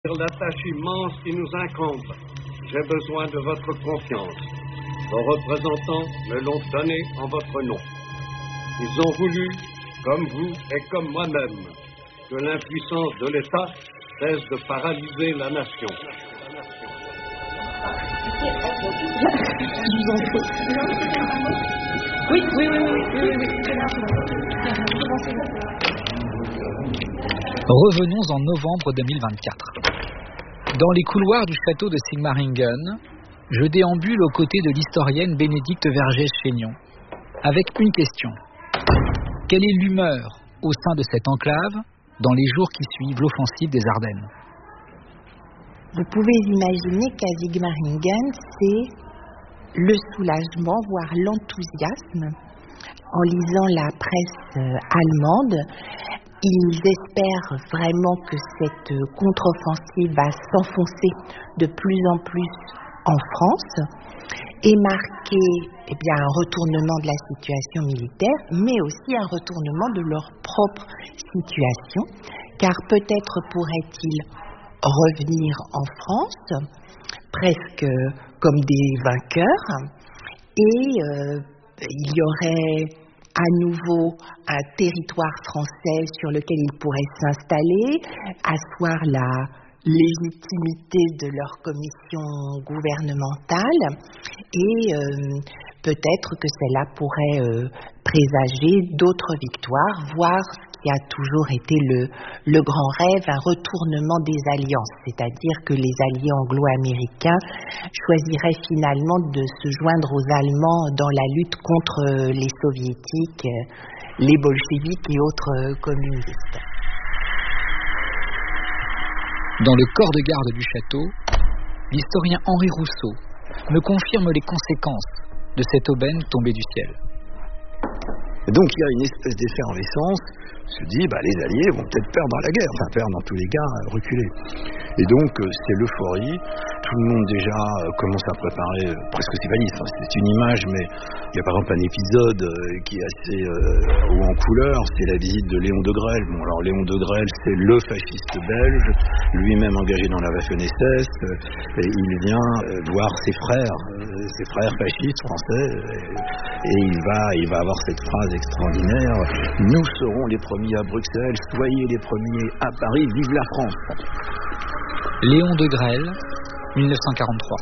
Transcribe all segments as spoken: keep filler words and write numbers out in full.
La tâche immense qui nous incombe. J'ai besoin de votre confiance. Vos représentants me l'ont donné en votre nom. Ils ont voulu, comme vous et comme moi-même, que l'impuissance de l'État cesse de paralyser la nation. Je vous en prie. Oui, oui, oui, oui, oui, oui. Revenons en novembre deux mille vingt-quatre. Dans les couloirs du château de Sigmaringen, je déambule aux côtés de l'historienne Bénédicte Vergès-Chaignon, avec une question. Quelle est l'humeur au sein de cette enclave dans les jours qui suivent l'offensive des Ardennes? Vous pouvez imaginer qu'à Sigmaringen, c'est le soulagement, voire l'enthousiasme. En lisant la presse allemande, ils espèrent vraiment que cette contre-offensive va s'enfoncer de plus en plus en France et marquer eh bien, un retournement de la situation militaire, mais aussi un retournement de leur propre situation, car peut-être pourraient-ils revenir en France, presque comme des vainqueurs, et euh, il y aurait à nouveau un territoire français sur lequel ils pourraient s'installer, asseoir la légitimité de leur commission gouvernementale et euh, peut-être que cela pourrait euh, présager d'autres victoires, voire ce qui a toujours été le, le grand rêve, un retournement des alliances, c'est-à-dire que les alliés anglo-américains choisiraient finalement de se joindre aux Allemands dans la lutte contre les soviétiques, les bolcheviks et autres communistes. Dans le corps de garde du château, l'historien Henri Rousseau me confirme les conséquences de cette aubaine tombée du ciel. Donc il y a une espèce d'effervescence, on se dit bah, les Alliés vont peut-être perdre la guerre, enfin perdre dans tous les cas, reculer. Et donc c'est l'euphorie, tout le monde déjà commence à préparer, presque c'est valide, enfin, c'est une image, mais il y a par exemple un épisode qui est assez euh, haut en couleur, c'est la visite de Léon Degrelle. Bon alors Léon Degrelle c'est le fasciste belge, lui-même engagé dans la Waffen-S S, et il vient voir ses frères, ses frères fascistes français, et, et il va, il va avoir cette phrase extraordinaire, nous serons les premiers à Bruxelles, soyez les premiers à Paris, vive la France. Léon Degrelle, dix-neuf cent quarante-trois.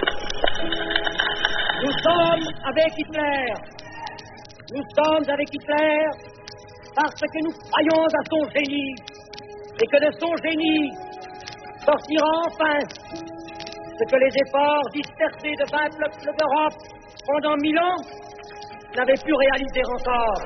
Nous sommes avec Hitler. Nous sommes avec Hitler parce que nous croyons à son génie et que de son génie sortira enfin ce que les efforts dispersés de vingt peuples d'Europe pendant mille ans n'avaient pu réaliser encore.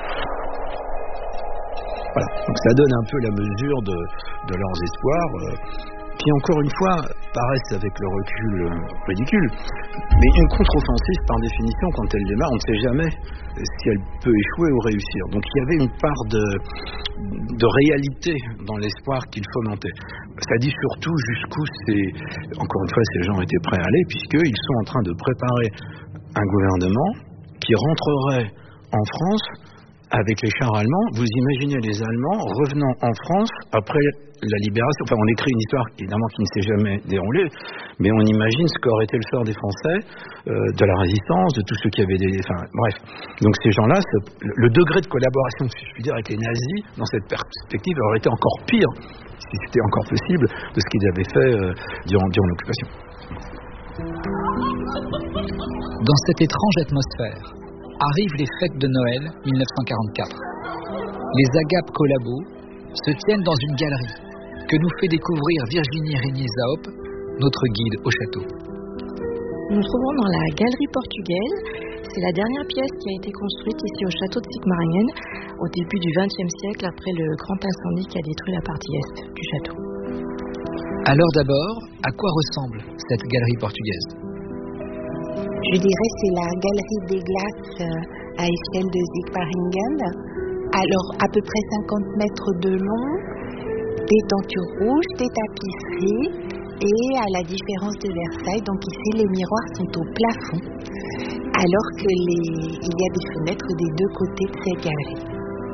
Voilà, donc ça donne un peu la mesure de, de leurs espoirs, euh, qui encore une fois paraissent avec le recul euh, ridicule. Mais une contre-offensive, par définition, quand elle démarre, on ne sait jamais si elle peut échouer ou réussir. Donc il y avait une part de, de réalité dans l'espoir qu'il fomentait. Ça dit surtout jusqu'où c'est, encore une fois, ces gens étaient prêts à aller, puisqu'ils sont en train de préparer un gouvernement qui rentrerait en France avec les chars allemands. Vous imaginez les Allemands revenant en France après la libération. Enfin, on écrit une histoire évidemment qui ne s'est jamais déroulée, mais on imagine ce qu'aurait été le sort des Français, euh, de la résistance, de tous ceux qui avaient des... Enfin, bref. Donc ces gens-là, le degré de collaboration, si je puis dire, avec les nazis, dans cette perspective, aurait été encore pire, si c'était encore possible, de ce qu'ils avaient fait euh, durant, durant l'occupation. Dans cette étrange atmosphère, arrivent les fêtes de Noël dix-neuf cent quarante-quatre. Les agapes collabos se tiennent dans une galerie que nous fait découvrir Virginie Régnier-Zaop, notre guide au château. Nous nous trouvons dans la galerie portugaise. C'est la dernière pièce qui a été construite ici au château de Sigmaringen au début du vingtième siècle, après le grand incendie qui a détruit la partie est du château. Alors d'abord, à quoi ressemble cette galerie portugaise ? Je dirais c'est la galerie des glaces à échelle de Sigmaringen. Alors à peu près cinquante mètres de long, des tentures rouges, des tapisseries et à la différence de Versailles, donc ici les miroirs sont au plafond alors que les... il y a des fenêtres des deux côtés de cette galerie.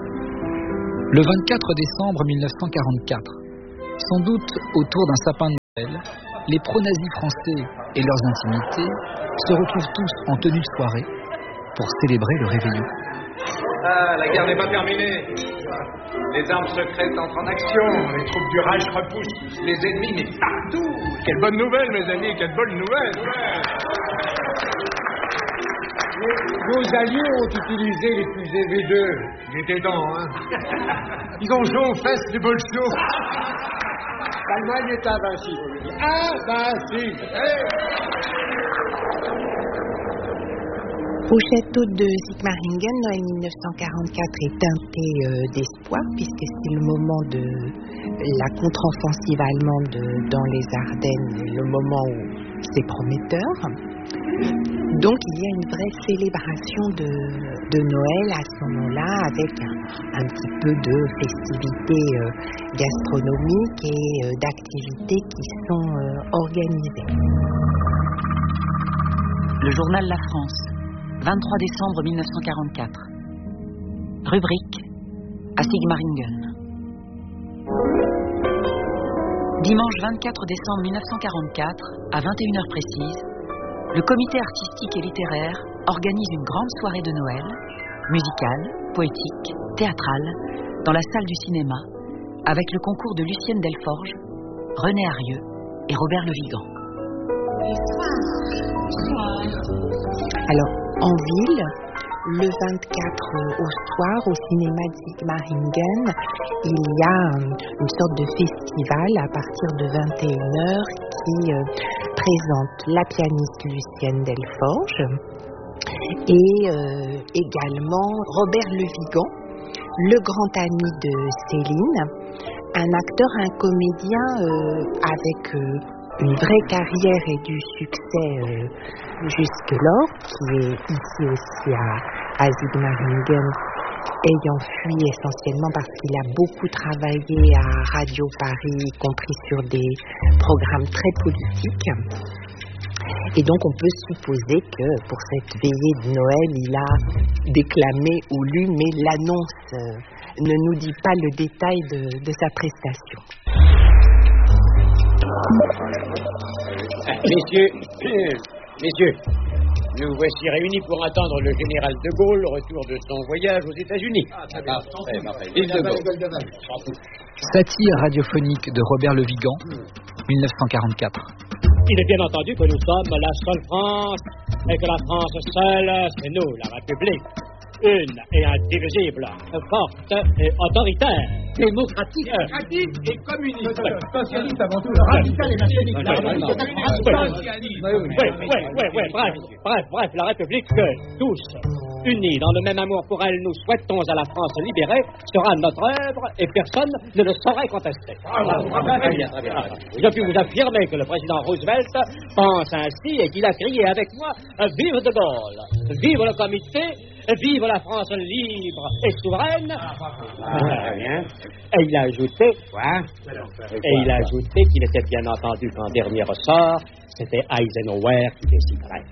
Le vingt-quatre décembre dix-neuf cent quarante-quatre, sans doute autour d'un sapin de Noël, les pro-nazis français et leurs intimités se retrouvent tous en tenue de soirée pour célébrer le réveillon. Ah, la guerre n'est pas terminée. Les armes secrètes entrent en action. Les troupes du Reich repoussent les ennemis, mais partout. Quelle bonne nouvelle, mes amis, quelle bonne nouvelle. Ouais. Nos alliés ont utilisé les fusées V deux. Il était temps, hein. Ils ont joué aux fesses des bolchos. L'Allemagne est invincible. Invincible. Hey. Au château de Sigmaringen, Noël mille neuf cent quarante-quatre est teinté euh, d'espoir, puisque c'est le moment de la contre-offensive allemande dans les Ardennes, le moment où c'est prometteur. Donc il y a une vraie célébration de, de Noël à ce moment-là, avec un, un petit peu de festivités euh, gastronomiques et euh, d'activités qui sont euh, organisées. Le journal La France, vingt-trois décembre mille neuf cent quarante-quatre. Rubrique à Sigmaringen. Dimanche vingt-quatre décembre mille neuf cent quarante-quatre, à vingt et une heures précises, le comité artistique et littéraire organise une grande soirée de Noël, musicale, poétique, théâtrale, dans la salle du cinéma, avec le concours de Lucienne Delforge, René Harieux et Robert Le Vigan. Alors, en ville, le vingt-quatre au soir, au cinéma de Sigmaringen, il y a une sorte de festival à partir de vingt et une heures qui euh, présente la pianiste Lucienne Delforge et euh, également Robert Le Vigan, le grand ami de Céline, un acteur, un comédien euh, avec euh, une vraie carrière et du succès euh, jusque-là, qui est ici aussi à, à Sigmaringen, ayant fui essentiellement parce qu'il a beaucoup travaillé à Radio Paris, y compris sur des programmes très politiques. Et donc on peut supposer que pour cette veillée de Noël, il a déclamé ou lu, mais l'annonce euh, ne nous dit pas le détail de, de sa prestation. Messieurs, messieurs, nous voici réunis pour attendre le général de Gaulle au retour de son voyage aux États-Unis. Ah, parfait, parfait. Vive de Gaulle. Satire radiophonique de Robert Le Vigan, mille neuf cent quarante-quatre. Il est bien entendu que nous sommes la seule France et que la France seule, c'est nous, la République. Une et indivisible, forte et autoritaire. Démocratique, démocratique et communiste. Socialiste avant tout, radical et nationaliste. Oui, oui, oui, oui, bref, bref, bref, la République que tous, unis dans le même amour pour elle, nous souhaitons à la France libérée, sera notre œuvre et personne ne le saurait contester. Très bien, très bien. Je puis vous affirmer que le président Roosevelt pense ainsi et qu'il a crié avec moi « Vive de Gaulle ! Vive le comité ! Vive la France libre et souveraine !» Très bien. Et il a ajouté, quoi Et il a ajouté qu'il était bien entendu qu'en dernier ressort, c'était Eisenhower qui déciderait.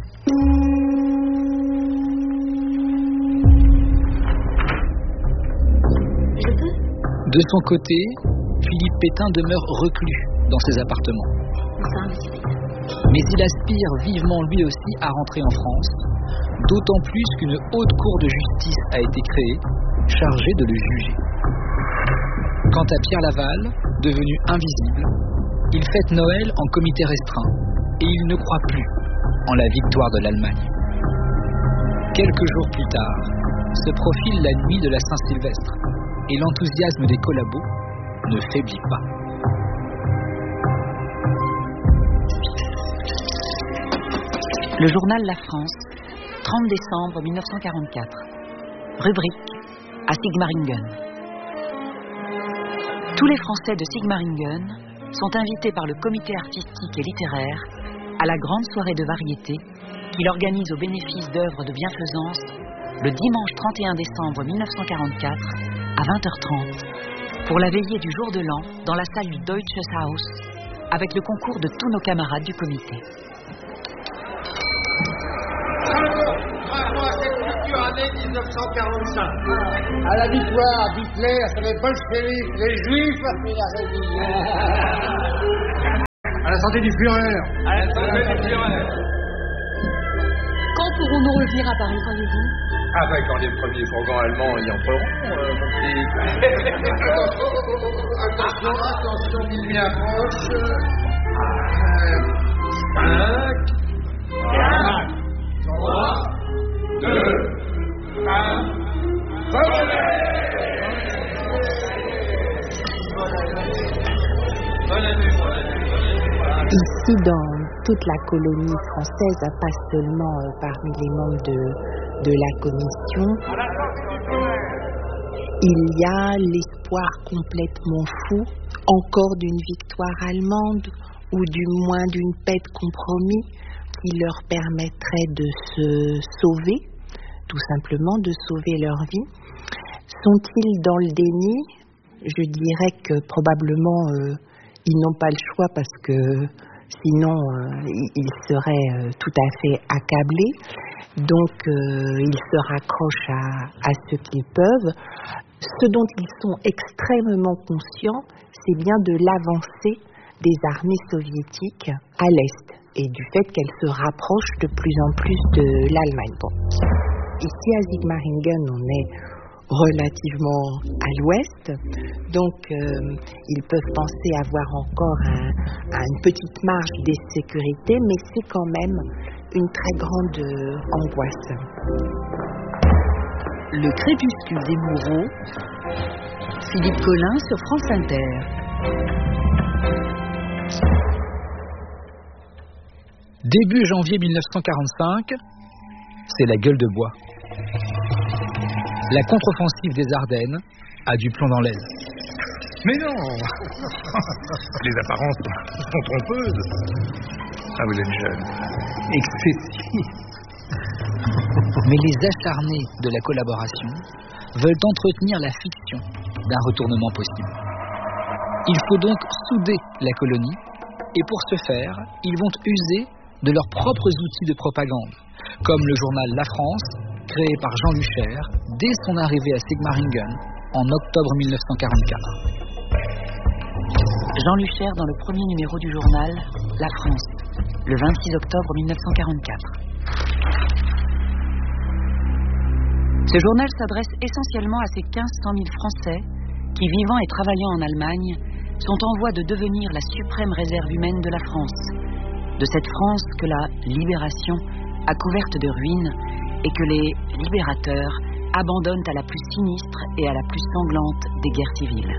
De son côté, Philippe Pétain demeure reclus dans ses appartements. Mais il aspire vivement lui aussi à rentrer en France, d'autant plus qu'une haute cour de justice a été créée, chargée de le juger. Quant à Pierre Laval, devenu invisible, il fête Noël en comité restreint et il ne croit plus en la victoire de l'Allemagne. Quelques jours plus tard, se profile la nuit de la Saint-Sylvestre et l'enthousiasme des collabos ne faiblit pas. Le journal La France, trente décembre mille neuf cent quarante-quatre. Rubrique à Sigmaringen. Tous les Français de Sigmaringen sont invités par le comité artistique et littéraire à la grande soirée de variété qu'il organise au bénéfice d'œuvres de bienfaisance le dimanche trente et un décembre mille neuf cent quarante-quatre à vingt heures trente pour la veillée du jour de l'an dans la salle du Deutsches Haus avec le concours de tous nos camarades du comité. Bravo à cette future année dix-neuf cent quarante-cinq. À la victoire d'Hitler sur les bolcheviks, les juifs et la religion. santé du Führer. À la santé du Führer. Quand pourrons-nous revenir à Paris, croyez-vous? Ah ben quand les premiers fourgons allemands y entreront, euh, mon petit. Attention, attention, minuit approche. cinq, quatre, trois, deux, un, Ici, dans toute la colonie française, pas seulement euh, parmi les membres de, de la commission, il y a l'espoir complètement fou, encore d'une victoire allemande, ou du moins d'une paix de compromis qui leur permettrait de se sauver, tout simplement de sauver leur vie. Sont-ils dans le déni? Je dirais que probablement euh, ils n'ont pas le choix parce que sinon euh, ils seraient euh, tout à fait accablés. Donc euh, ils se raccrochent à, à ce qu'ils peuvent. Ce dont ils sont extrêmement conscients, c'est bien de l'avancée des armées soviétiques à l'Est et du fait qu'elles se rapprochent de plus en plus de l'Allemagne. Bon. Ici à Sigmaringen, on est relativement à l'ouest, donc euh, ils peuvent penser avoir encore un, une petite marge de sécurité, mais c'est quand même une très grande euh, angoisse. Le crépuscule des Moureaux, Philippe Collin sur France Inter. Début janvier mille neuf cent quarante-cinq, c'est la gueule de bois. La contre-offensive des Ardennes a du plomb dans l'aile. Mais non. Les apparences sont trompeuses. Ah, vous êtes jeune. Excessif. Mais les acharnés de la collaboration veulent entretenir la fiction d'un retournement possible. Il faut donc souder la colonie, et pour ce faire, ils vont user de leurs propres outils de propagande, comme le journal La France, créé par Jean Lucher dès son arrivée à Sigmaringen en octobre mille neuf cent quarante-quatre. Jean Lucher dans le premier numéro du journal La France, le vingt-six octobre mille neuf cent quarante-quatre. Ce journal s'adresse essentiellement à ces quinze cent mille Français qui, vivant et travaillant en Allemagne, sont en voie de devenir la suprême réserve humaine de la France, de cette France que la libération a couverte de ruines et que les libérateurs abandonnent à la plus sinistre et à la plus sanglante des guerres civiles.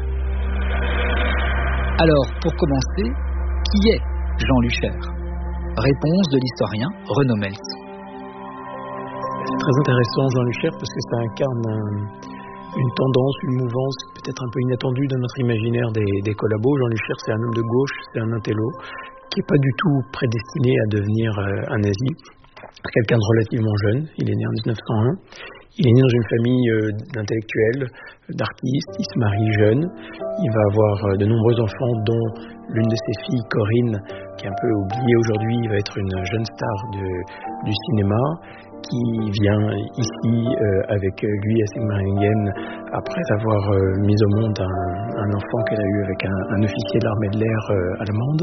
Alors, pour commencer, qui est Jean Lucher? Réponse de l'historien Renaud Meltz. C'est très intéressant, Jean Lucher, parce que ça incarne un, une tendance, une mouvance peut-être un peu inattendue dans notre imaginaire des, des collabos. Jean Lucher, c'est un homme de gauche, c'est un intello, qui n'est pas du tout prédestiné à devenir euh, un nazi. C'est quelqu'un de relativement jeune, il est né en dix-neuf cent un. Il est né dans une famille euh, d'intellectuels, d'artistes, il se marie jeune. Il va avoir euh, de nombreux enfants, dont l'une de ses filles, Corinne, qui est un peu oubliée aujourd'hui, va être une jeune star de, du cinéma, qui vient ici euh, avec lui à Sigmaringen après avoir euh, mis au monde un, un enfant qu'elle a eu avec un, un officier de l'armée de l'air euh, allemande.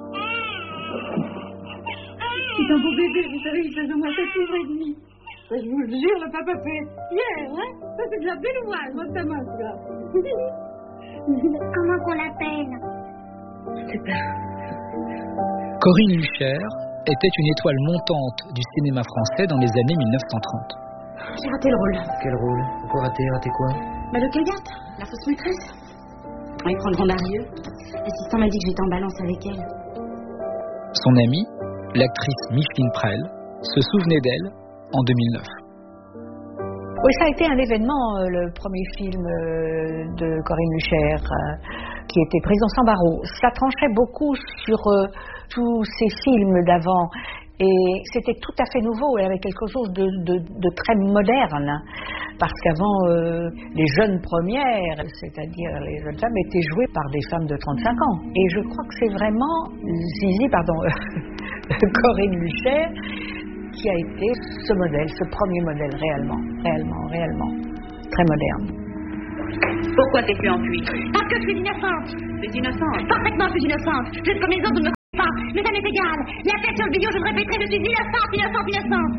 C'est un beau bébé, vous savez, il fait au moins sept jours et demi. Je vous le jure, le papa fait hier, hein. Ça, c'est de la belle ouvrage, votre gamin, là. Comment qu'on l'appelle? Je sais pas. Corinne Lucher était une étoile montante du cinéma français dans les années mille neuf cent trente. J'ai raté le rôle. Quel rôle? Pourquoi rater? Rater quoi? Bah, le Kayat, la fausse maîtresse. Ils prendront Darieux. L'assistant m'a dit que j'étais en balance avec elle. Son amie, l'actrice Micheline Prel, se souvenait d'elle en deux mille neuf. Oui, ça a été un événement, euh, le premier film euh, de Corinne Lucher, euh, qui était Prison sans barreaux. Ça tranchait beaucoup sur euh, tous ces films d'avant. Et c'était tout à fait nouveau, elle avait quelque chose de, de, de très moderne. Parce qu'avant, euh, les jeunes premières, c'est-à-dire les jeunes femmes, étaient jouées par des femmes de trente-cinq ans. Et je crois que c'est vraiment Zizi, pardon, Corinne Lucher, qui a été ce modèle, ce premier modèle, réellement, réellement, réellement, très moderne. Pourquoi t'es plus enfui? Parce que je suis innocente. C'est innocente. Parfaitement, je suis innocente. Juste comme les autres ne me pas. mais ça m'est égal. La tête sur le billon, je me répéterai, je suis innocente, innocente, innocente.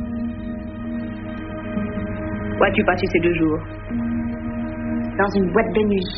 Où as-tu passé ces deux jours? Dans une boîte de nuit.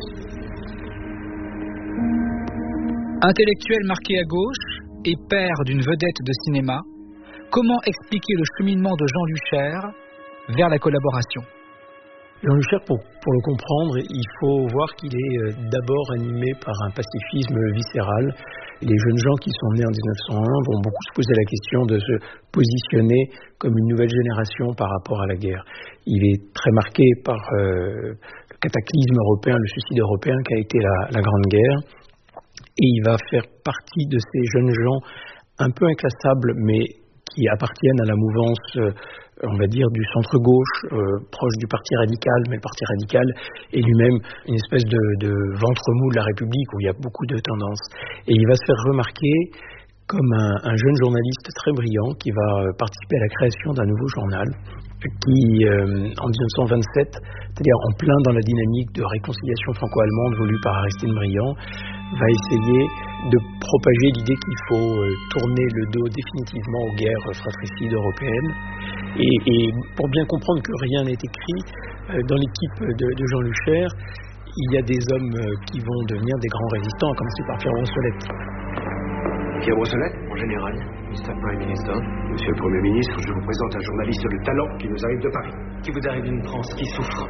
Intellectuel marqué à gauche et père d'une vedette de cinéma, comment expliquer le cheminement de Jean Luchaire vers la collaboration? Jean Luchaire, pour, pour le comprendre, il faut voir qu'il est d'abord animé par un pacifisme viscéral. Les jeunes gens qui sont nés en dix-neuf cent un vont beaucoup se poser la question de se positionner comme une nouvelle génération par rapport à la guerre. Il est très marqué par euh, le cataclysme européen, le suicide européen qu'a été la, la Grande Guerre. Et il va faire partie de ces jeunes gens un peu inclassables, mais qui appartiennent à la mouvance, euh, on va dire, du centre-gauche, euh, proche du Parti radical, mais le Parti radical est lui-même une espèce de, de ventre mou de la République où il y a beaucoup de tendances. Et il va se faire remarquer comme un, un jeune journaliste très brillant qui va participer à la création d'un nouveau journal qui, euh, en dix-neuf cent vingt-sept, c'est-à-dire en plein dans la dynamique de réconciliation franco-allemande voulue par Aristide Briand, va essayer de propager l'idée qu'il faut euh, tourner le dos définitivement aux guerres fratricides européennes. Et, et pour bien comprendre que rien n'est écrit, euh, dans l'équipe de, de Jean Luchaire, il y a des hommes euh, qui vont devenir des grands résistants, à commencer par Pierre Brossolette. Pierre Brossolette, mon général, mister Prime Minister. Monsieur le Premier ministre, je vous présente un journaliste de talent qui nous arrive de Paris. Qui vous arrive d'une France qui souffre.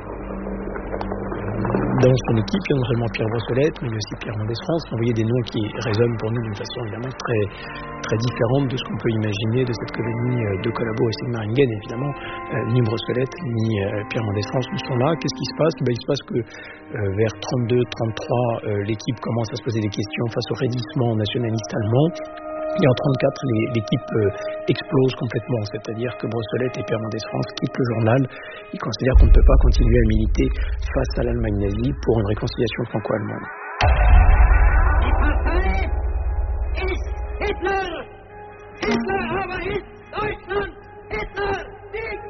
Dans son équipe, il y a non seulement Pierre Brossolette, mais il y a aussi Pierre Mendès France. Vous voyez des noms qui résonnent pour nous d'une façon évidemment très, très différente de ce qu'on peut imaginer de cette colonie de collabo à Sigmaringen. Évidemment, euh, ni Brossolette, ni euh, Pierre Mendès France ne sont là. Qu'est-ce qui se passe? Ben, il se passe que euh, vers trente-deux trente-trois, euh, l'équipe commence à se poser des questions face au raidissement nationaliste allemand. Et en trente-quatre, l'équipe euh, explose complètement, c'est-à-dire que Brossolette et Pierre Mendès France quittent le journal. Ils considèrent qu'on ne peut pas continuer à militer face à l'Allemagne nazie pour une réconciliation franco-allemande. Die Partei ist Hitler! Hitler aber ist Deutschland! Hitler siegt!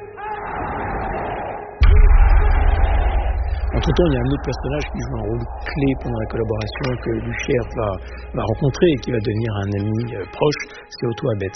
Entre-temps, il y a un autre personnage qui joue un rôle clé pendant la collaboration que Luchaire va, va rencontrer et qui va devenir un ami euh, proche, c'est Otto Abetz.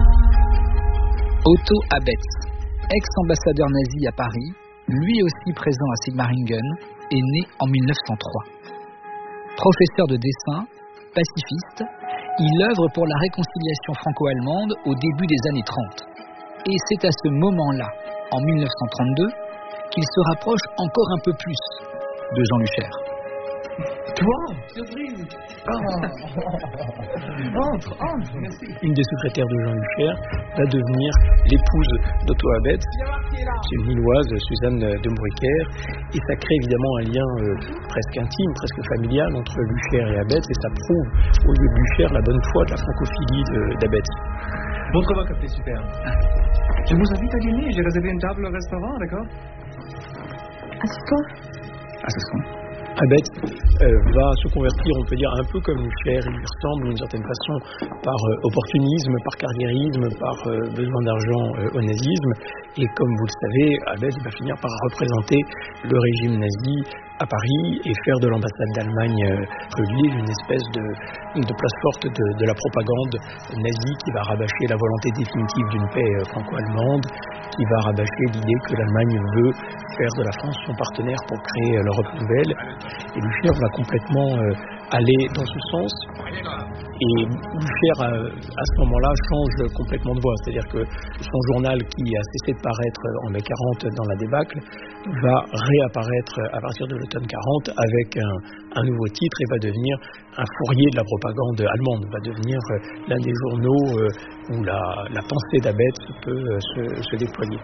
Otto Abetz, ex-ambassadeur nazi à Paris, lui aussi présent à Sigmaringen, est né en mille neuf cent trois. Professeur de dessin, pacifiste, il œuvre pour la réconciliation franco-allemande au début des années trente. Et c'est à ce moment-là, en mille neuf cent trente-deux, qu'il se rapproche encore un peu plus de Jean Luchaire. Toi, surprise. Oh. Entre, entre, merci. Une des secrétaires de Jean Luchaire va devenir l'épouse d'Otto Abetz. C'est une Lilloise, Suzanne de Mouriquer, et ça crée évidemment un lien euh, presque intime, presque familial entre Luchaire et Abetz, et ça prouve aux yeux de Luchaire la bonne foi de la francophilie d'Abetz. Votre repas café, super. Je vous invite à dîner, j'ai réservé une table au restaurant, d'accord? Assistant. Assistant. Abetz euh, va se convertir, on peut dire, un peu comme Luchaire. Il lui ressemble d'une certaine façon par euh, opportunisme, par carriérisme, par euh, besoin d'argent euh, au nazisme. Et comme vous le savez, Abetz va finir par représenter le régime nazi à Paris et faire de l'ambassade d'Allemagne de Lille une espèce de, de place forte de, de la propagande nazie qui va rabâcher la volonté définitive d'une paix franco-allemande, qui va rabâcher l'idée que l'Allemagne veut faire de la France son partenaire pour créer l'Europe nouvelle. Et Luchaire va complètement euh, aller dans ce sens. Et Luchaire, euh, à ce moment-là, change complètement de voie. C'est-à-dire que son journal, qui a cessé de paraître en mai quarante dans la débâcle, va réapparaître à partir de l'automne quarante avec un, un nouveau titre et va devenir un fourrier de la propagande allemande, va devenir euh, l'un des journaux euh, où la, la pensée d'Abetz peut euh, se, se déployer.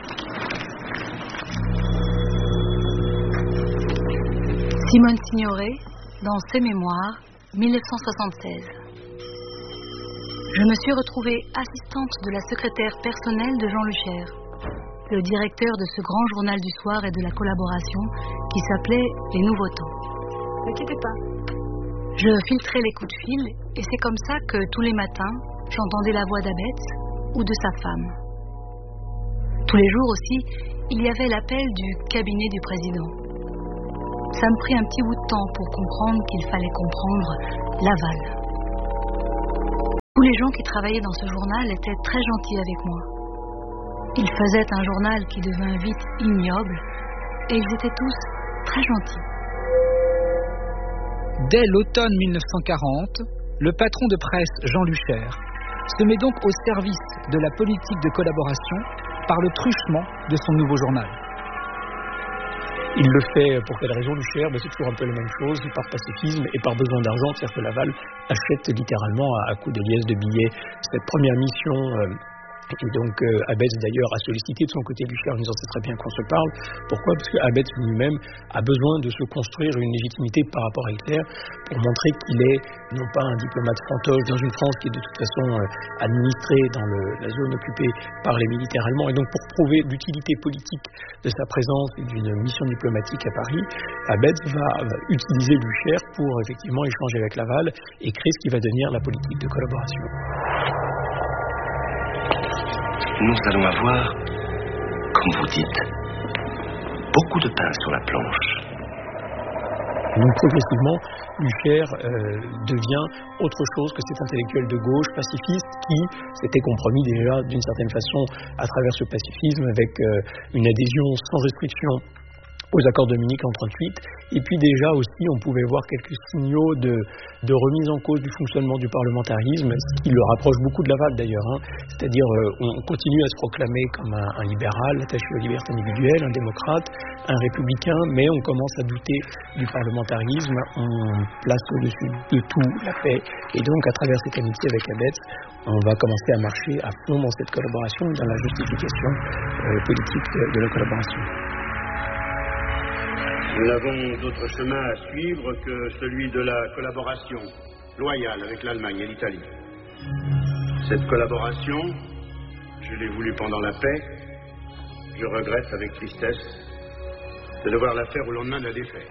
Simone Signoret, dans ses mémoires, mille neuf cent soixante-seize. Je me suis retrouvée assistante de la secrétaire personnelle de Jean Luchaire, le directeur de ce grand journal du soir et de la collaboration qui s'appelait Les Nouveaux Temps. Ne quittez pas. Je filtrais les coups de fil et c'est comme ça que tous les matins, j'entendais la voix d'Abetz ou de sa femme. Tous les jours aussi, il y avait l'appel du cabinet du président. Ça me prit un petit bout de temps pour comprendre qu'il fallait comprendre l'aval. Tous les les gens qui travaillaient dans ce journal étaient très gentils avec moi. Ils faisaient un journal qui devint vite ignoble, et ils étaient tous très gentils. Dès l'automne mille neuf cent quarante, le patron de presse Jean Luchaire se met donc au service de la politique de collaboration par le truchement de son nouveau journal. Il le fait pour quelle raison, Luchaire? Ben, c'est toujours un peu la même chose, par pacifisme et par besoin d'argent. C'est-à-dire que Laval achète littéralement à, à coups de liesses de billets cette première mission. Euh, Et donc euh, Abetz d'ailleurs a sollicité de son côté Luchaire en disant c'est très bien qu'on se parle. Pourquoi? Parce que Abetz lui-même a besoin de se construire une légitimité par rapport à Hitler pour montrer qu'il est non pas un diplomate fantoche dans une France qui est de toute façon euh, administrée dans le, la zone occupée par les militaires allemands, et donc pour prouver l'utilité politique de sa présence et d'une mission diplomatique à Paris, Abetz va, va utiliser Luchaire pour effectivement échanger avec Laval et créer ce qui va devenir la politique de collaboration. Nous allons avoir, comme vous dites, beaucoup de pain sur la planche. Donc progressivement, Luchaire euh, devient autre chose que cet intellectuel de gauche pacifiste qui s'était compromis déjà d'une certaine façon à travers ce pacifisme avec euh, une adhésion sans restriction aux accords de Munich en trente-huit, et puis déjà aussi on pouvait voir quelques signaux de, de remise en cause du fonctionnement du parlementarisme, ce qui le rapproche beaucoup de Laval d'ailleurs, hein. C'est-à-dire euh, on continue à se proclamer comme un, un libéral, attaché aux libertés individuelles, un démocrate, un républicain, mais on commence à douter du parlementarisme, on place au-dessus de tout la paix, et donc à travers cette amitié avec Abetz, on va commencer à marcher à fond dans cette collaboration, dans la justification euh, politique de, de la collaboration. Nous n'avons d'autre chemin à suivre que celui de la collaboration loyale avec l'Allemagne et l'Italie. Cette collaboration, je l'ai voulue pendant la paix. Je regrette avec tristesse de devoir la faire au lendemain de la défaite.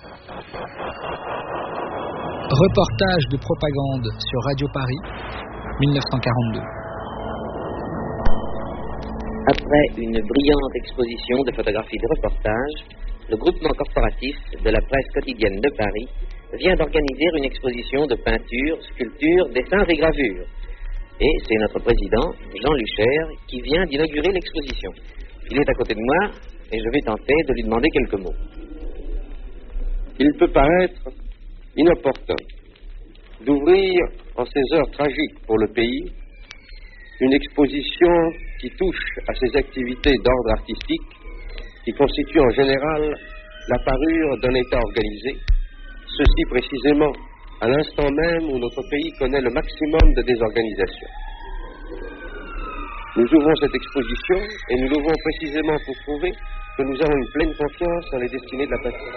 Reportage de propagande sur Radio Paris, mille neuf cent quarante-deux. Après une brillante exposition de photographies de reportage, le groupement corporatif de la presse quotidienne de Paris vient d'organiser une exposition de peintures, sculptures, dessins et gravures. Et c'est notre président, Jean Luchaire, qui vient d'inaugurer l'exposition. Il est à côté de moi et je vais tenter de lui demander quelques mots. Il peut paraître inopportun d'ouvrir en ces heures tragiques pour le pays une exposition qui touche à ces activités d'ordre artistique qui constituent en général la parure d'un État organisé, ceci précisément à l'instant même où notre pays connaît le maximum de désorganisation. Nous ouvrons cette exposition et nous l'ouvrons précisément pour prouver que nous avons une pleine confiance dans les destinées de la patrie.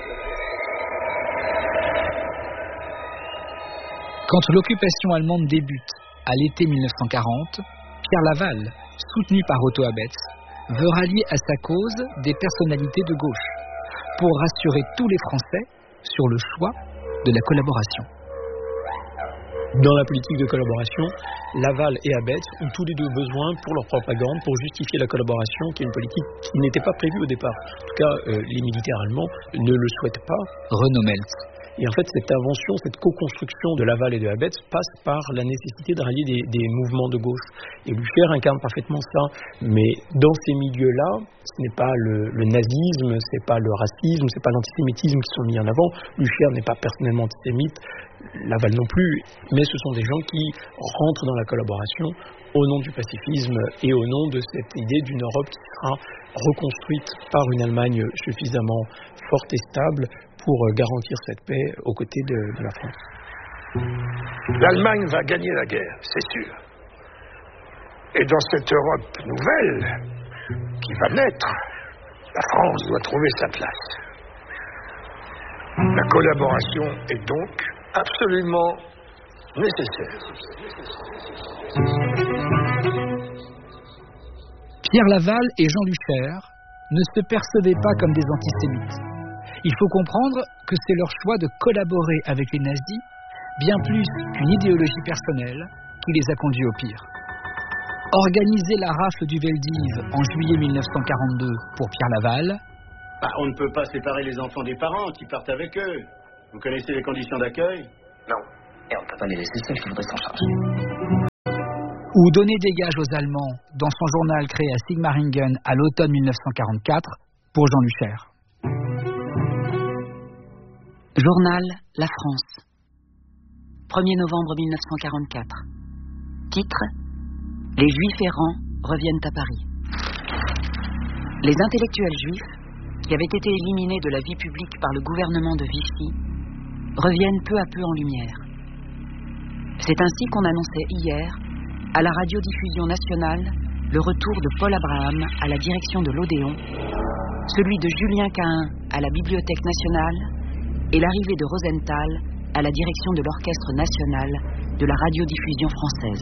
Quand l'occupation allemande débute à l'été mille neuf cent quarante, Pierre Laval, soutenu par Otto Abetz, veut rallier à sa cause des personnalités de gauche pour rassurer tous les Français sur le choix de la collaboration. Dans la politique de collaboration, Laval et Abetz ont tous les deux besoin pour leur propagande, pour justifier la collaboration, qui est une politique qui n'était pas prévue au départ. En tout cas, euh, les militaires allemands ne le souhaitent pas. Renaud Meltz. Et en fait, cette invention, cette co-construction de Laval et de Abetz passe par la nécessité de rallier des, des mouvements de gauche. Et Luchaire incarne parfaitement ça. Mais dans ces milieux-là, ce n'est pas le, le nazisme, c'est pas le racisme, c'est pas l'antisémitisme qui sont mis en avant. Luchaire n'est pas personnellement antisémite, Laval non plus. Mais ce sont des gens qui rentrent dans la collaboration au nom du pacifisme et au nom de cette idée d'une Europe qui sera reconstruite par une Allemagne suffisamment forte et stable pour garantir cette paix aux côtés de, de la France. L'Allemagne va gagner la guerre, c'est sûr. Et dans cette Europe nouvelle qui va naître, la France doit trouver sa place. La collaboration est donc absolument nécessaire. Pierre Laval et Jean Luchaire ne se percevaient pas comme des antisémites. Il faut comprendre que c'est leur choix de collaborer avec les nazis, bien plus qu'une idéologie personnelle, qui les a conduits au pire. Organiser la rafle du Veldiv en juillet mille neuf cent quarante-deux pour Pierre Laval. Bah, on ne peut pas séparer les enfants des parents qui partent avec eux. Vous connaissez les conditions d'accueil? Non. Et on ne peut pas les laisser seuls, il faudrait s'en charger. ou donner des gages aux Allemands dans son journal créé à Sigmaringen à l'automne mille neuf cent quarante-quatre pour Jean Luchaire. Journal La France, premier novembre mille neuf cent quarante-quatre. Titre: Les Juifs errants reviennent à Paris. Les intellectuels juifs, qui avaient été éliminés de la vie publique par le gouvernement de Vichy, reviennent peu à peu en lumière. C'est ainsi qu'on annonçait hier, à la radiodiffusion nationale, le retour de Paul Abraham à la direction de l'Odéon, celui de Julien Cahin à la Bibliothèque nationale et l'arrivée de Rosenthal à la direction de l'Orchestre national de la radiodiffusion française.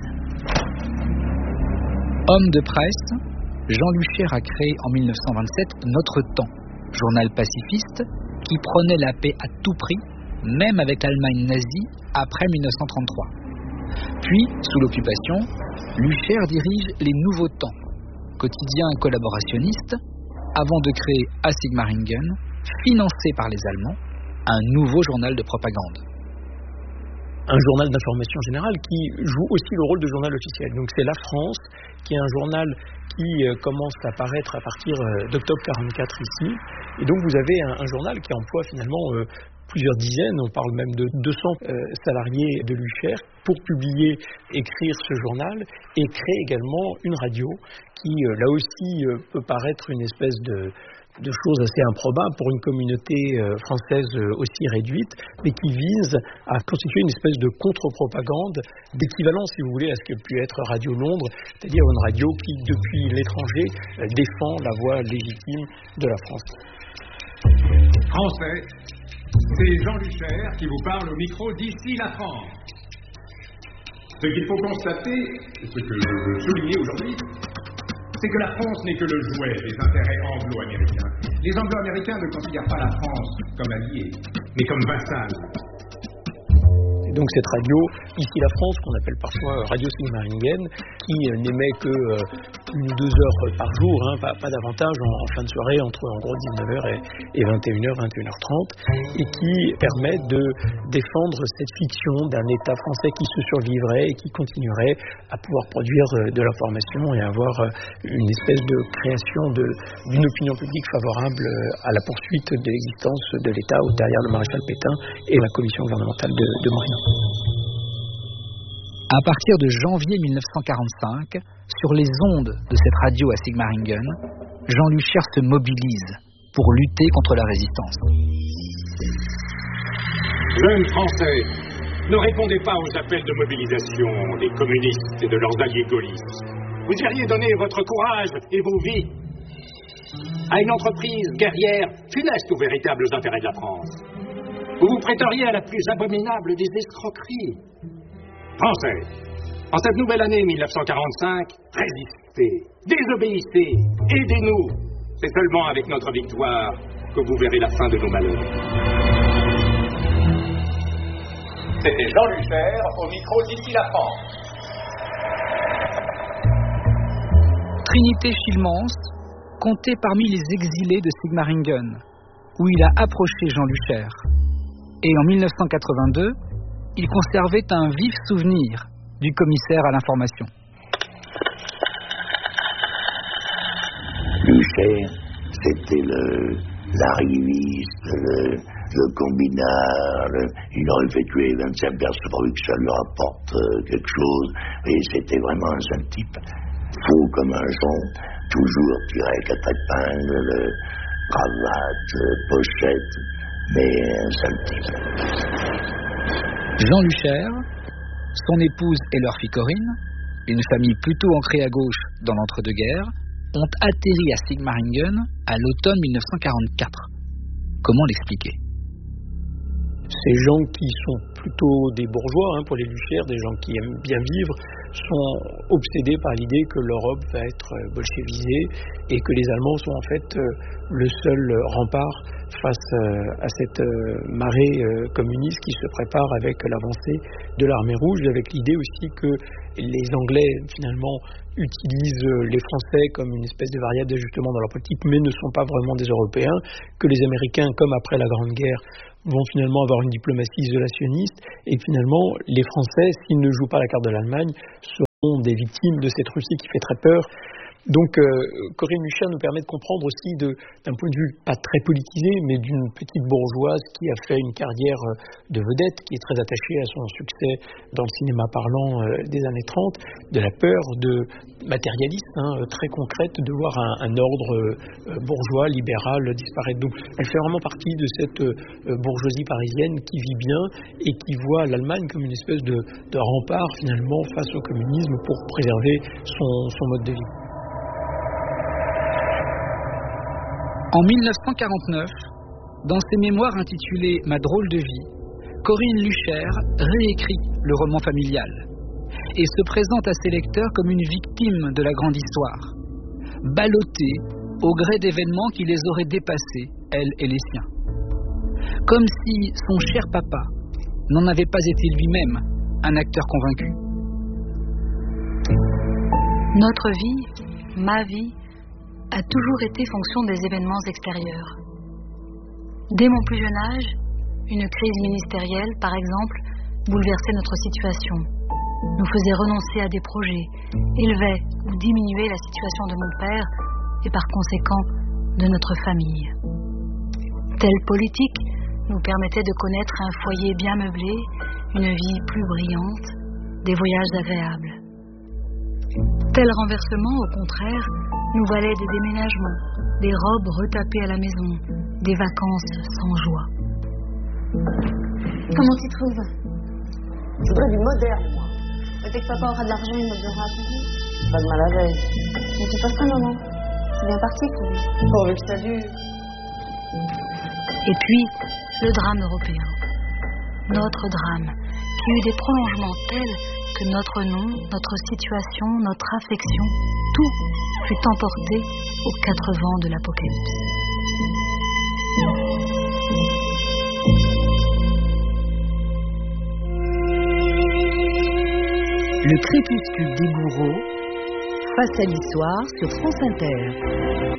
Homme de presse, Jean Luchaire a créé en mille neuf cent vingt-sept Notre Temps, journal pacifiste qui prenait la paix à tout prix, même avec l'Allemagne nazie après mille neuf cent trente-trois. Puis, sous l'occupation, Luchaire dirige Les Nouveaux Temps, quotidien collaborationniste, avant de créer à Sigmaringen, financé par les Allemands, un nouveau journal de propagande. Un journal d'information générale qui joue aussi le rôle de journal officiel. Donc c'est La France, qui est un journal qui euh, commence à paraître à partir euh, d'octobre quarante-quatre ici. Et donc vous avez un, un journal qui emploie finalement euh, plusieurs dizaines, on parle même de deux cents euh, salariés de Luchaire pour publier, écrire ce journal et créer également une radio qui euh, là aussi euh, peut paraître une espèce de de choses assez improbables pour une communauté euh, française euh, aussi réduite, mais qui vise à constituer une espèce de contre-propagande, d'équivalent, si vous voulez, à ce que pu être Radio Londres, c'est-à-dire une radio qui, depuis l'étranger, euh, défend la voix légitime de la France. Français, c'est Jean Luchaire qui vous parle au micro d'Ici la France. Ce qu'il faut constater, ce que je veux souligner aujourd'hui, c'est que la France n'est que le jouet des intérêts anglo-américains. Les anglo-américains ne considèrent pas la France comme alliée, mais comme vassale. Et donc cette radio, Ici la France, qu'on appelle parfois Radio Sigmaringen, qui euh, n'émet que euh, une ou deux heures par jour, hein, pas, pas davantage en, en fin de soirée, entre en gros dix-neuf heures et, et vingt et une heures, vingt et une heures trente, et qui permet de défendre cette fiction d'un État français qui se survivrait et qui continuerait à pouvoir produire euh, de l'information et avoir euh, une espèce de création de, d'une opinion publique favorable euh, à la poursuite de l'existence de l'État derrière le maréchal Pétain et la commission gouvernementale de, de Morillon. À partir de janvier mille neuf cent quarante-cinq, sur les ondes de cette radio à Sigmaringen, Jean Luchaire se mobilise pour lutter contre la résistance. Jeunes Français, ne répondez pas aux appels de mobilisation des communistes et de leurs alliés gaullistes. Vous iriez donner votre courage et vos vies à une entreprise guerrière funeste aux véritables intérêts de la France. Vous vous prêteriez à la plus abominable des escroqueries. Français, en cette nouvelle année mille neuf cent quarante-cinq, résistez, désobéissez, aidez-nous. C'est seulement avec notre victoire que vous verrez la fin de nos malheurs. C'était Jean Luchaire au micro d'Ici la France. Trinité Schilmans comptait parmi les exilés de Sigmaringen, où il a approché Jean Luchaire. Et en mille neuf cent quatre-vingt-deux, il conservait un vif souvenir du commissaire à l'information. Luchaire, c'était le, l'arriviste, le, le combinard, le, il aurait fait tuer vingt-cinq personnes pour que ça lui rapporte euh, quelque chose, et c'était vraiment un sale type. Faux comme un jonc, toujours tiré avec quatre épingles, cravate, pochette, mais un sale type. Jean Luchaire, son épouse et leur fille Corinne, une famille plutôt ancrée à gauche dans l'entre-deux-guerres, ont atterri à Sigmaringen à l'automne mille neuf cent quarante-quatre. Comment l'expliquer ? Ces gens qui sont plutôt des bourgeois, hein, pour les Luchaire, des gens qui aiment bien vivre, sont obsédés par l'idée que l'Europe va être bolchevisée et que les Allemands sont en fait le seul rempart face à cette marée communiste qui se prépare avec l'avancée de l'armée rouge, avec l'idée aussi que les Anglais finalement utilisent les Français comme une espèce de variable d'ajustement dans leur politique, mais ne sont pas vraiment des Européens, que les Américains, comme après la Grande Guerre, vont finalement avoir une diplomatie isolationniste, et que finalement les Français, s'ils ne jouent pas la carte de l'Allemagne, des victimes de cette Russie qui fait très peur. Donc euh, Corinne Luchaire nous permet de comprendre aussi de, d'un point de vue pas très politisé, mais d'une petite bourgeoise qui a fait une carrière de vedette, qui est très attachée à son succès dans le cinéma parlant euh, des années trente, de la peur de matérialiste, hein, très concrète, de voir un, un ordre euh, bourgeois, libéral disparaître. Donc elle fait vraiment partie de cette euh, bourgeoisie parisienne qui vit bien et qui voit l'Allemagne comme une espèce de, de rempart finalement face au communisme pour préserver son, son mode de vie. En dix-neuf cent quarante-neuf, dans ses mémoires intitulés « Ma drôle de vie », Corinne Luchaire réécrit le roman familial et se présente à ses lecteurs comme une victime de la grande histoire, ballottée au gré d'événements qui les auraient dépassés, elle et les siens. Comme si son cher papa n'en avait pas été lui-même un acteur convaincu. Notre vie, ma vie, a toujours été fonction des événements extérieurs. Dès mon plus jeune âge, une crise ministérielle, par exemple, bouleversait notre situation, nous faisait renoncer à des projets, élevait ou diminuait la situation de mon père et par conséquent de notre famille. Telle politique nous permettait de connaître un foyer bien meublé, une vie plus brillante, des voyages agréables. Tel renversement, au contraire, nous valait des déménagements, des robes retapées à la maison, des vacances sans joie. Comment tu trouves? Je voudrais du moderne, moi. Dès que papa aura de l'argent, il me donnera à payer. Pas de mal à l'aise. Mais tu passes pas, maman. C'est bien parti pour lui. Pourvu que ça dure. Et puis, le drame européen. Notre drame, qui eut des prolongements tels que notre nom, notre situation, notre affection, tout fut emporté aux quatre vents de l'Apocalypse. Le crépuscule des bourreaux, face à l'histoire sur France Inter.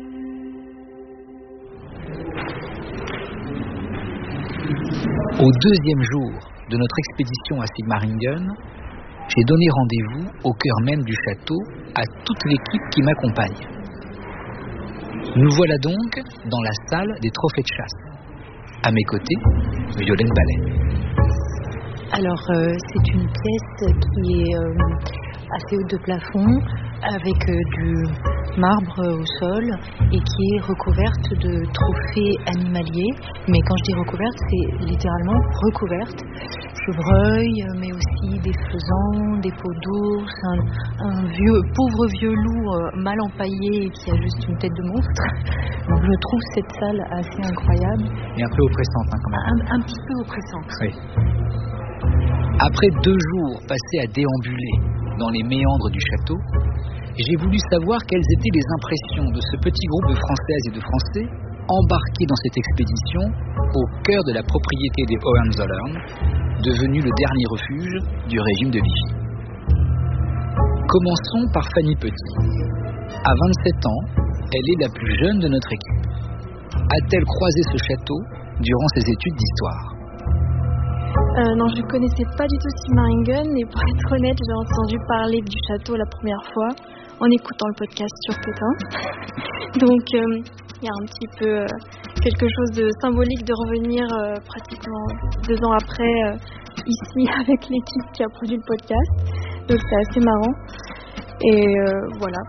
Au deuxième jour de notre expédition à Sigmaringen, j'ai donné rendez-vous au cœur même du château à toute l'équipe qui m'accompagne. Nous voilà donc dans la salle des trophées de chasse. À mes côtés, Violaine Ballet. Alors, euh, c'est une pièce qui est euh, assez haute de plafond, avec euh, du marbre au sol et qui est recouverte de trophées animaliers. Mais quand je dis recouverte, c'est littéralement recouverte. Chevreuil, mais aussi des faisans, des peaux d'ours, un, un vieux, pauvre vieux loup euh, mal empaillé qui a juste une tête de monstre. Donc je trouve cette salle assez incroyable. Et un peu oppressante hein, quand même. Un, un petit peu oppressante. Oui. Après deux jours passés à déambuler dans les méandres du château, j'ai voulu savoir quelles étaient les impressions de ce petit groupe de Françaises et de Français embarqués dans cette expédition au cœur de la propriété des Hohenzollern, devenu le dernier refuge du régime de Vichy. Commençons par Fanny Petit. À vingt-sept ans, elle est la plus jeune de notre équipe. A-t-elle croisé ce château durant ses études d'histoire ? Euh, non, je ne connaissais pas du tout Sigmaringen et pour être honnête, j'ai entendu parler du château la première fois en écoutant le podcast sur Pétain. Donc, il euh, y a un petit peu euh, quelque chose de symbolique de revenir euh, pratiquement deux ans après euh, ici avec l'équipe qui a produit le podcast. Donc, c'est assez marrant. Et euh, voilà.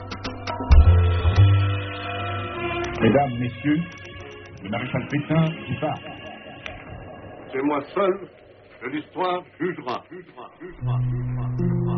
Mesdames, messieurs, le maréchal Pétain vous parle. C'est moi seul que l'histoire jugera. jugera, jugera, jugera, jugera.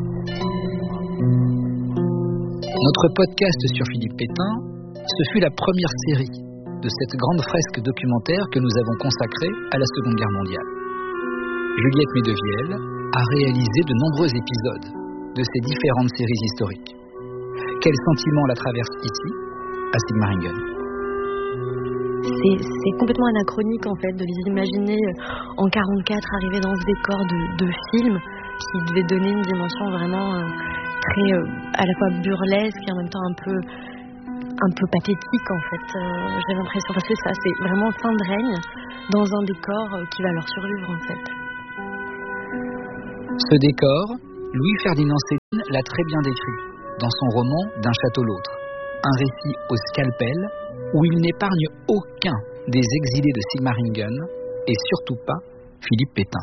Notre podcast sur Philippe Pétain, ce fut la première série de cette grande fresque documentaire que nous avons consacrée à la Seconde Guerre mondiale. Juliette Medevielle a réalisé de nombreux épisodes de ces différentes séries historiques. Quels sentiments la traversent ici, à Sigmaringen ? C'est, c'est complètement anachronique en fait de les imaginer en quarante-quatre arriver dans ce décor de, de film qui devait donner une dimension vraiment euh, très euh, à la fois burlesque et en même temps un peu un peu pathétique en fait. Euh, j'ai l'impression parce que ça c'est vraiment fin de règne dans un décor euh, qui va leur survivre en fait. Ce décor, Louis-Ferdinand Céline l'a très bien décrit dans son roman D'un château l'autre, un récit au scalpel où il n'épargne aucun des exilés de Sigmaringen et surtout pas Philippe Pétain.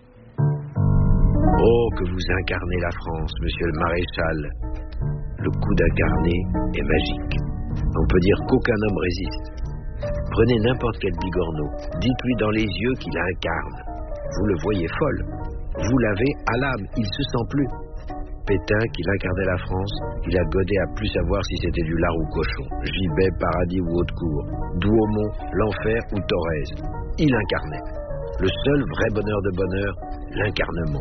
Oh, que vous incarnez la France, monsieur le maréchal. Le coup d'incarner est magique. On peut dire qu'aucun homme résiste. Prenez n'importe quel bigorneau, dites-lui dans les yeux qu'il incarne. Vous le voyez folle. Vous l'avez à l'âme, il se sent plus. Pétain, qu'il incarnait la France, il a godé à plus savoir si c'était du lard ou cochon, gibet, paradis ou Haute-Cour, Douaumont, l'enfer ou Thorez. Il incarnait. Le seul vrai bonheur de bonheur, l'incarnement.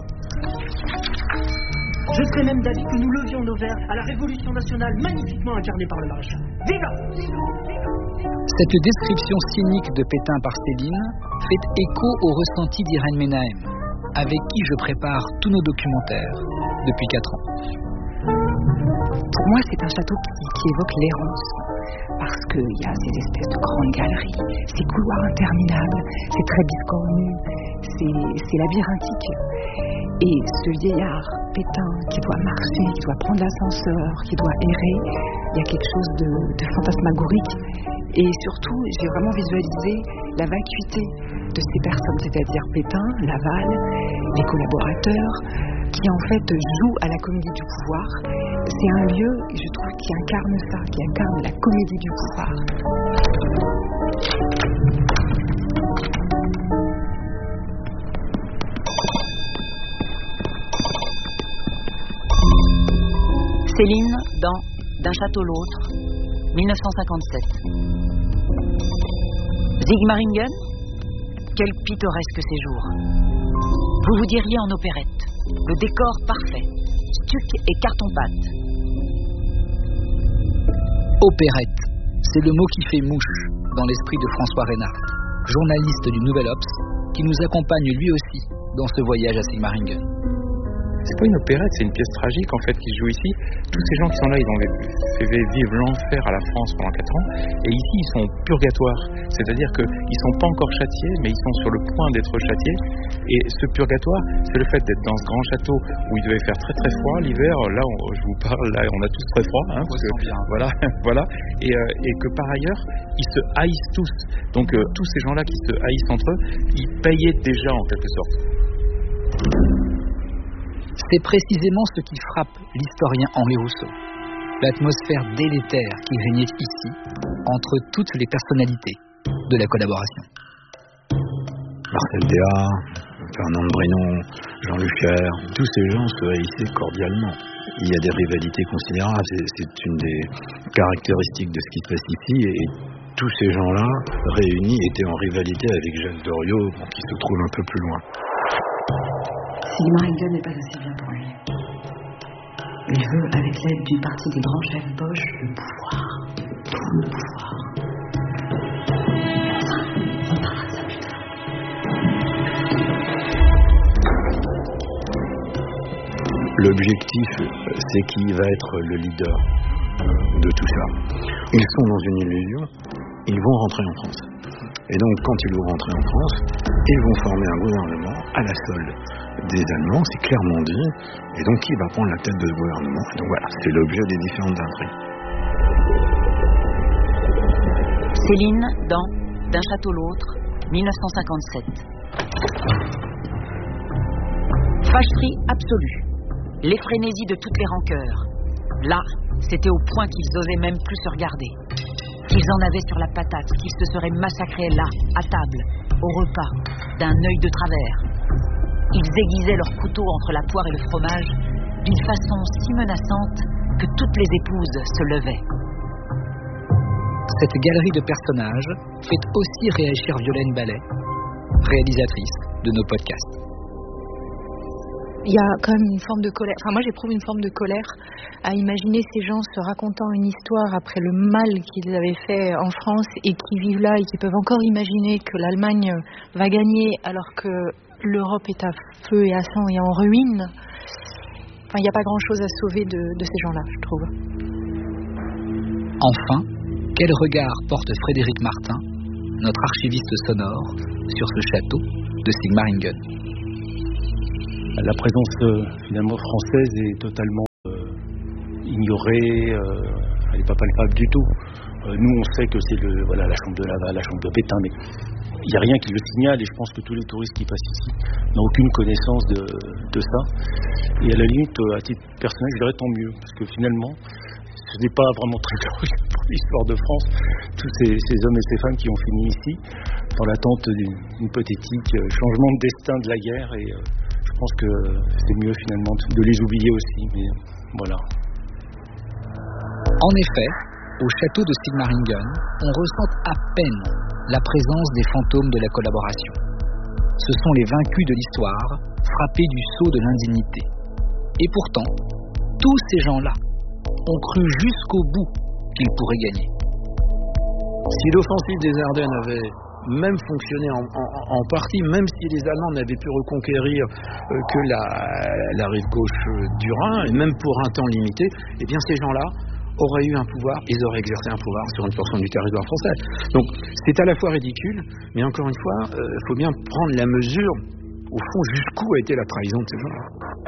Je serais même d'avis que nous levions nos verres à la Révolution nationale magnifiquement incarnée par le maréchal. Vive la France! Cette description cynique de Pétain par Céline fait écho au ressenti d'Irène Menahem, avec qui je prépare tous nos documentaires depuis quatre ans. Pour moi, c'est un château qui, qui évoque l'errance, parce qu'il y a ces espèces de grandes galeries, ces couloirs interminables, c'est très biscornu, c'est, c'est labyrinthique. Et ce vieillard Pétain qui doit marcher, qui doit prendre l'ascenseur, qui doit errer, il y a quelque chose de, de fantasmagorique. Et surtout, j'ai vraiment visualisé la vacuité de ces personnes, c'est-à-dire Pétain, Laval, les collaborateurs, qui en fait jouent à la comédie du pouvoir. C'est un lieu, je trouve, qui incarne ça, qui incarne la comédie du pouvoir. Céline dans D'un château l'autre, dix-neuf cent cinquante-sept. Sigmaringen, quel pittoresque séjour. Vous vous diriez en opérette. Le décor parfait, stuc et carton-pâte. Opérette, c'est le mot qui fait mouche dans l'esprit de François Reinhardt, journaliste du Nouvel Obs, qui nous accompagne lui aussi dans ce voyage à Sigmaringen. C'est pas une opérette, c'est une pièce tragique en fait qui se joue ici. Tous ces gens qui sont là, ils ont fait vivre l'enfer à la France pendant quatre ans, et ici ils sont au purgatoire. C'est-à-dire qu'ils sont pas encore châtiés, mais ils sont sur le point d'être châtiés. Et ce purgatoire, c'est le fait d'être dans ce grand château où il devait faire très très froid l'hiver. Là, on, je vous parle, là, on a tous très froid, hein, parce que, voilà, voilà. Et, euh, et que par ailleurs, ils se haïssent tous. Donc euh, tous ces gens-là qui se haïssent entre eux, ils payaient déjà en quelque sorte. C'est précisément ce qui frappe l'historien Henri Rousseau. L'atmosphère délétère qui régnait ici entre toutes les personnalités de la collaboration. Marcel Déard, Fernand Brinon, Jean Lucher, tous ces gens se haïssaient cordialement. Il y a des rivalités considérables, c'est, c'est une des caractéristiques de ce qui se passe ici, et, et tous ces gens-là, réunis, étaient en rivalité avec Jacques Doriot, qui se trouve un peu plus loin. Sigmaringen n'est pas assez bien pour lui. Il veut, avec l'aide d'une partie des grands chefs Bosch, le pouvoir. Tout le pouvoir. On parlera de ça plus tard. L'objectif, c'est qui va être le leader de tout ça. Ils sont dans une illusion, ils vont rentrer en France. Et donc, quand ils vont rentrer en France, ils vont former un gouvernement à la solde des Allemands, c'est clairement dit. Et donc, qui va prendre la tête de ce gouvernement? Et donc voilà, c'est l'objet des différentes intrigues. Céline dans D'un château l'autre, dix-neuf cent cinquante-sept. Fâcherie absolue. Les frénésies de toutes les rancœurs. Là, c'était au point qu'ils osaient même plus se regarder. Qu'ils en avaient sur la patate, qu'ils se seraient massacrés là, à table, au repas, d'un œil de travers. Ils aiguisaient leurs couteaux entre la poire et le fromage d'une façon si menaçante que toutes les épouses se levaient. Cette galerie de personnages fait aussi réagir Violaine Ballet, réalisatrice de nos podcasts. Il y a quand même une forme de colère. Enfin, moi, j'éprouve une forme de colère à imaginer ces gens se racontant une histoire après le mal qu'ils avaient fait en France et qui vivent là et qui peuvent encore imaginer que l'Allemagne va gagner alors que l'Europe est à feu et à sang et en ruine. Enfin, il n'y a pas grand-chose à sauver de, de ces gens-là, je trouve. Enfin, quel regard porte Frédéric Martin, notre archiviste sonore, sur ce château de Sigmaringen? La présence euh, finalement française est totalement euh, ignorée, euh, elle n'est pas palpable du tout. Euh, nous on sait que c'est le, voilà, la chambre de Laval, la chambre de Pétain, mais il n'y a rien qui le signale, et je pense que tous les touristes qui passent ici n'ont aucune connaissance de, de ça. Et à la limite, à titre personnel, je dirais tant mieux, parce que finalement, ce n'est pas vraiment très glorieux pour l'histoire de France, tous ces, ces hommes et ces femmes qui ont fini ici, dans l'attente d'une hypothétique changement de destin de la guerre, et euh, je pense que c'est mieux finalement de les oublier aussi, mais voilà. En effet, au château de Sigmaringen, on ressent à peine la présence des fantômes de la collaboration. Ce sont les vaincus de l'histoire, frappés du sceau de l'indignité. Et pourtant, tous ces gens-là ont cru jusqu'au bout qu'ils pourraient gagner. Si l'offensive des Ardennes avait même fonctionné en, en, en partie, même si les Allemands n'avaient pu reconquérir euh, que la, la rive gauche du Rhin, et même pour un temps limité, eh bien ces gens-là auraient eu un pouvoir, ils auraient exercé un pouvoir sur une portion du territoire français. Donc c'est à la fois ridicule, mais encore une fois, il euh, faut bien prendre la mesure, au fond, jusqu'où a été la trahison de ces gens-là.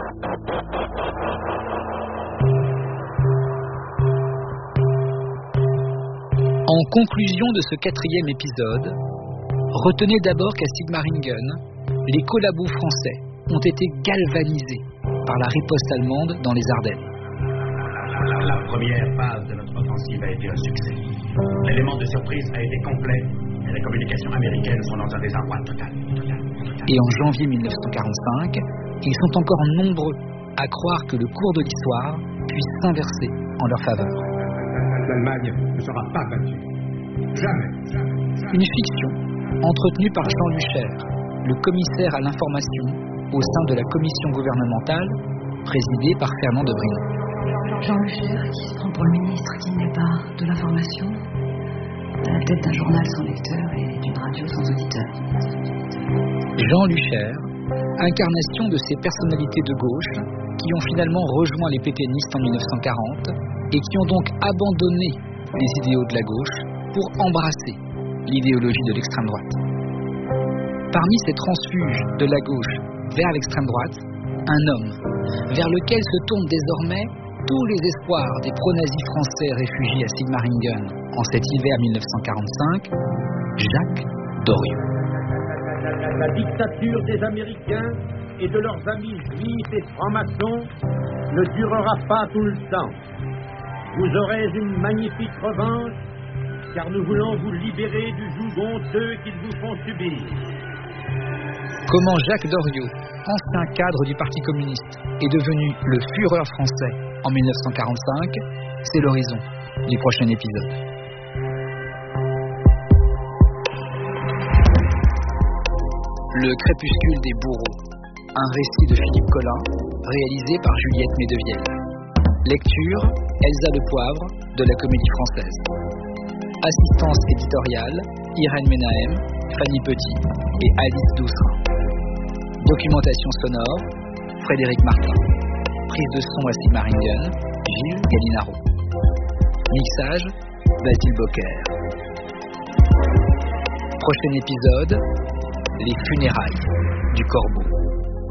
En conclusion de ce quatrième épisode, retenez d'abord qu'à Sigmaringen, les collabos français ont été galvanisés par la riposte allemande dans les Ardennes. La première phase de notre offensive a été un succès. L'élément de surprise a été complet et les communications américaines sont dans un désarroi total. total, total. Et en janvier mille neuf cent quarante-cinq, ils sont encore nombreux à croire que le cours de l'histoire puisse s'inverser en leur faveur. L'Allemagne ne sera pas battue. Jamais. jamais. Une fiction entretenue par Jean Lucher, le commissaire à l'information au sein de la commission gouvernementale présidée par Fernand de Brinon. Jean Lucher, qui se prend pour le ministre qui n'est pas de l'information, à la tête d'un journal sans lecteur et d'une radio sans auditeur. Jean Lucher, incarnation de ces personnalités de gauche qui ont finalement rejoint les pétainistes en mille neuf cent quarante et qui ont donc abandonné les idéaux de la gauche pour embrasser l'idéologie de l'extrême droite. Parmi ces transfuges de la gauche vers l'extrême droite, un homme vers lequel se tournent désormais tous les espoirs des pro-nazis français réfugiés à Sigmaringen en cet hiver mille neuf cent quarante-cinq, Jacques Doriot. La, la, la dictature des Américains et de leurs amis juifs et francs-maçons ne durera pas tout le temps. Vous aurez une magnifique revanche, car nous voulons vous libérer du joug honteux qu'ils vous font subir. Comment Jacques Doriot, ancien cadre du Parti communiste, est devenu le Führer français en mille neuf cent quarante-cinq, c'est l'horizon du prochain épisode. Le crépuscule des bourreaux, un récit de Philippe Collin, réalisé par Juliette Medevielle. Lecture, Elsa Le Poivre, de la Comédie Française. Assistance éditoriale, Irène Menahem, Fanny Petit et Alice Doucerin. Documentation sonore, Frédéric Martin. Prise de son à Sigmaringen, Gilles Gallinaro. Mixage, Basile Bocquer. Prochain épisode, les funérailles du corbeau.